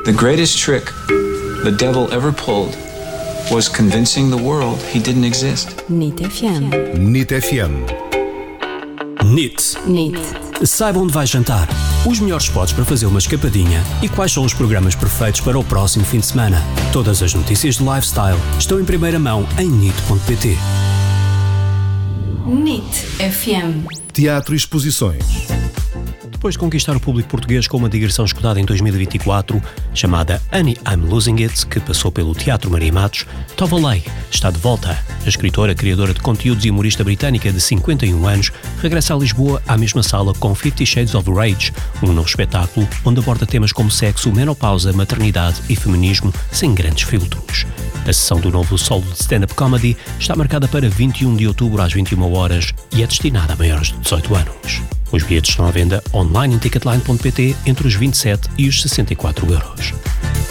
The greatest trick the devil ever pulled was convincing the world he didn't exist. NIT FM. NIT FM. NIT. Saiba onde vai jantar, os melhores spots para fazer uma escapadinha e quais são os programas perfeitos para o próximo fim de semana. Todas as notícias de lifestyle estão em primeira mão em NIT.pt. NIT FM. Teatro e exposições. Depois de conquistar o público português com uma digressão escutada em 2024, chamada Annie, I'm Losing It, que passou pelo Teatro Maria Matos, Tova Leigh está de volta. A escritora, criadora de conteúdos e humorista britânica de 51 anos, regressa a Lisboa à mesma sala com 50 Shades of Rage, um novo espetáculo onde aborda temas como sexo, menopausa, maternidade e feminismo sem grandes filtros. A sessão do novo solo de stand-up comedy está marcada para 21 de outubro às 21 horas e é destinada a maiores de 18 anos. Os bilhetes estão à venda online em ticketline.pt entre os 27 e os 64 euros.